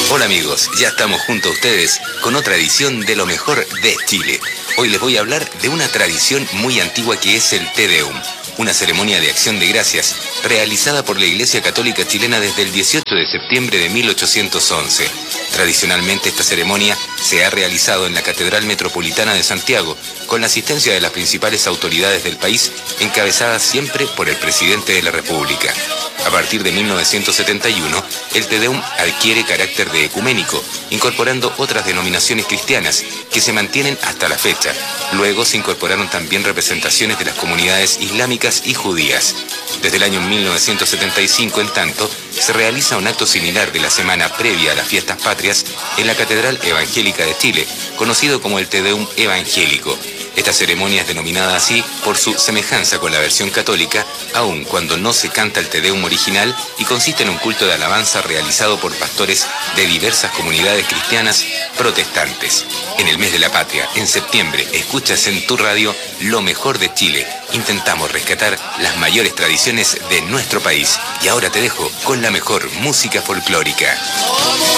Hola amigos, ya estamos junto a ustedes con otra edición de lo mejor de Chile. Hoy les voy a hablar de una tradición muy antigua que es el Te Deum, una ceremonia de acción de gracias realizada por la Iglesia Católica Chilena desde el 18 de septiembre de 1811. Tradicionalmente esta ceremonia se ha realizado en la Catedral Metropolitana de Santiago, con la asistencia de las principales autoridades del país, encabezadas siempre por el presidente de la República. A partir de 1971, el Te Deum adquiere carácter de ecuménico, incorporando otras denominaciones cristianas que se mantienen hasta la fecha. Luego se incorporaron también representaciones de las comunidades islámicas y judías. Desde el año 1975, en tanto, se realiza un acto similar de la semana previa a las fiestas patrias en la Catedral Evangélica de Chile, conocido como el Te Deum evangélico. Esta ceremonia es denominada así por su semejanza con la versión católica, aun cuando no se canta el Te Deum original, y consiste en un culto de alabanza realizado por pastores de diversas comunidades cristianas protestantes. En el mes de la patria, en septiembre, escuchas en tu radio lo mejor de Chile. Intentamos rescatar las mayores tradiciones de nuestro país. Y ahora te dejo con la mejor música folclórica.